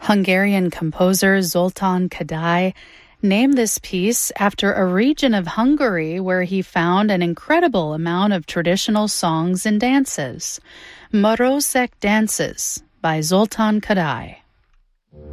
Hungarian composer Zoltán Kodály named this piece after a region of Hungary where he found an incredible amount of traditional songs and dances. Marosek Dances by Zoltán Kodály.